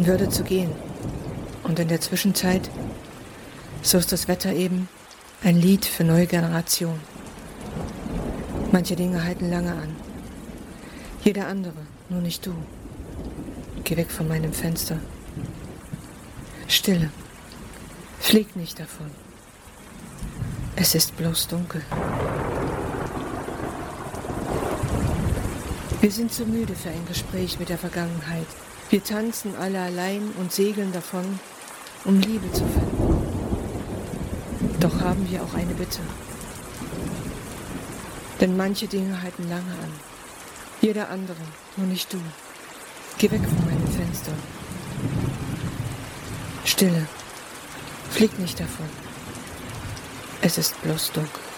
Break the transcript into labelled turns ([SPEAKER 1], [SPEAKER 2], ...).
[SPEAKER 1] würde zu gehen. Und in der Zwischenzeit, so ist das Wetter eben ein Lied für neue Generationen. Manche Dinge halten lange an. Jeder andere, nur nicht du. Geh weg von meinem Fenster. Stille. Flieg nicht davon. Es ist bloß dunkel. Wir sind zu müde für ein Gespräch mit der Vergangenheit. Wir tanzen alle allein und segeln davon, um Liebe zu finden. Doch haben wir auch eine Bitte. Denn manche Dinge halten lange an. Jeder andere, nur nicht du. Geh weg von meinem Fenster. Stille. Flieg nicht davon. Es ist bloß dunkel.